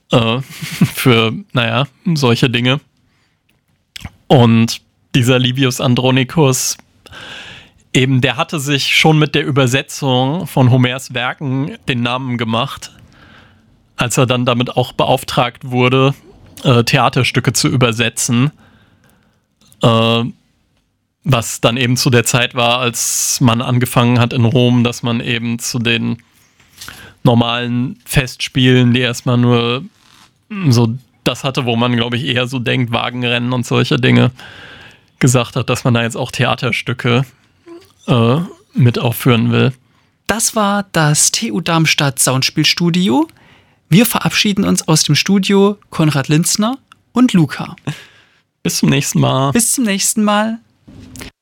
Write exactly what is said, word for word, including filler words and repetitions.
äh, für, naja, solche Dinge. Und dieser Livius Andronicus, eben, der hatte sich schon mit der Übersetzung von Homers Werken den Namen gemacht, als er dann damit auch beauftragt wurde, äh, Theaterstücke zu übersetzen, äh, was dann eben zu der Zeit war, als man angefangen hat in Rom, dass man eben zu den normalen Festspielen, die erstmal nur so das hatte, wo man, glaube ich, eher so denkt, Wagenrennen und solche Dinge, gesagt hat, dass man da jetzt auch Theaterstücke äh, mit aufführen will. Das war das T U Darmstadt Soundspielstudio. Wir verabschieden uns aus dem Studio, Konrad Linzner und Luca. Bis zum nächsten Mal. Bis zum nächsten Mal.